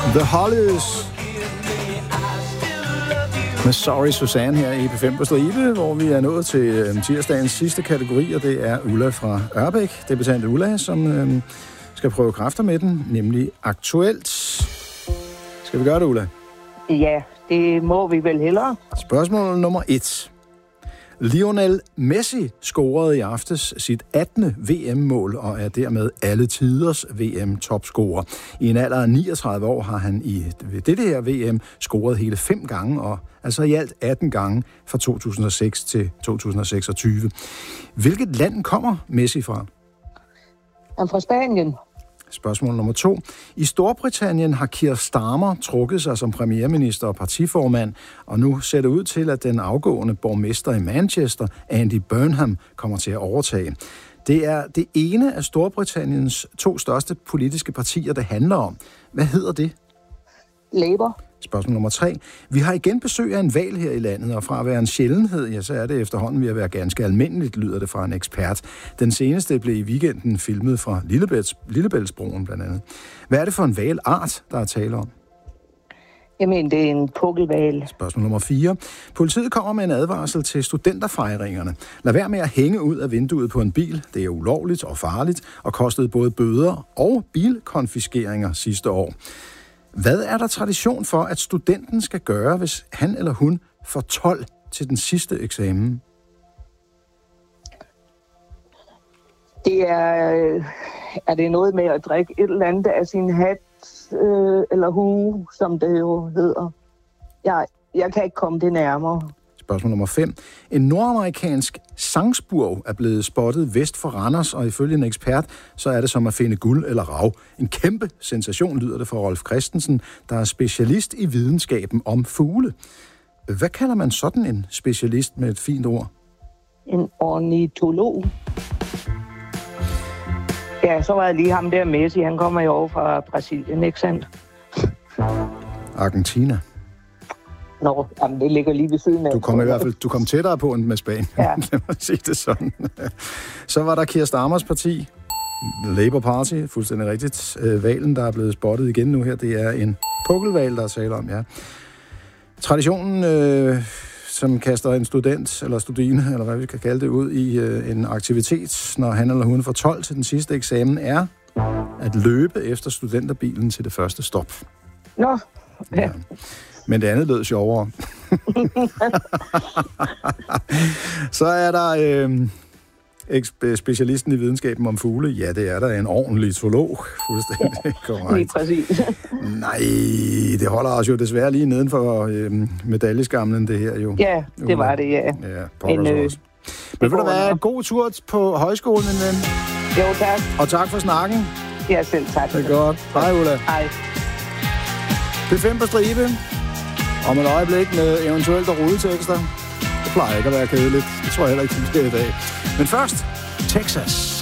The Hollies med Sorry Susanne her i P5 på stribe, hvor vi er nået til tirsdagens sidste kategori, og det er Ulla fra Ørbæk, debutant Ulla, som skal prøve kræfter med den, nemlig aktuelt. Skal vi gøre det, Ulla? Ja, det må vi vel hellere. Spørgsmål nummer 1. Lionel Messi scorede i aftes sit 18. VM-mål og er dermed alle tiders VM-topscorer. I en alder af 39 år har han i dette her VM scoret hele 5 gange, og altså i alt 18 gange fra 2006 til 2026. Hvilket land kommer Messi fra? Han er fra Spanien. Spørgsmål nummer 2. I Storbritannien har Keir Starmer trukket sig som premierminister og partiformand, og nu ser det ud til, at den afgående borgmester i Manchester, Andy Burnham, kommer til at overtage. Det er det ene af Storbritanniens 2 største politiske partier, det handler om. Hvad hedder det? Labour. Spørgsmål nummer 3. Vi har igen besøg af en hval her i landet, og fra at være en sjældenhed, ja, så er det efterhånden ved at være ganske almindeligt, lyder det fra en ekspert. Den seneste blev i weekenden filmet fra Lillebæltsbroen blandt andet. Hvad er det for en hvalart, der er tale om? Jamen, det er en pukkelhval. Spørgsmål nummer 4. Politiet kommer med en advarsel til studenterfejringerne. Lad være med at hænge ud af vinduet på en bil. Det er ulovligt og farligt, og kostede både bøder og bilkonfiskeringer sidste år. Hvad er der tradition for, at studenten skal gøre, hvis han eller hun får 12 til den sidste eksamen? Det er det noget med at drikke et eller andet af sin hat eller hue, som det jo hedder. Jeg kan ikke komme det nærmere. Spørgsmål nummer 5. En nordamerikansk sangspurv er blevet spottet vest for Randers, og ifølge en ekspert, så er det som at finde guld eller rav. En kæmpe sensation, lyder det fra Rolf Christensen, der er specialist i videnskaben om fugle. Hvad kalder man sådan en specialist med et fint ord? En ornitolog. Ja, så var jeg lige ham der Messi. Han kommer jo over fra Brasilien, ikke sandt? Argentina. Nå, jamen, det ligger lige ved siden af. Du kom tættere på end med Spanien. Ja. Lad mig sige det sådan. Så var der Keir Starmers parti, Labour Party, fuldstændig rigtigt. Hvalen, der er blevet spottet igen nu her, det er en pukkelhval, der er tale om, ja. Traditionen, som kaster en student, eller studine, eller hvad vi kan kalde det, ud i en aktivitet, når han eller hun får 12 til den sidste eksamen, er at løbe efter studenterbilen til det første stop. Nå, ja. Men det andet lød sjovere. Så er der specialisten i videnskaben om fugle. Ja, det er der en ordentlig zoolog. Fuldstændig korrekt. Lige præcis. Nej, det holder os jo desværre lige neden for medaljeskamlen, det her jo. Ja, det var det, ja. Men vil der være god tur på højskolen, min ven? Jo, tak. Og tak for snakken. Ja, selv tak. Det er godt. Hej, Ulla. Hej. P5 på stribe. Om et øjeblik med eventuelt og rulletekster. Det plejer ikke at være kedeligt. Det tror jeg heller ikke, det bliver i dag. Men først, Texas.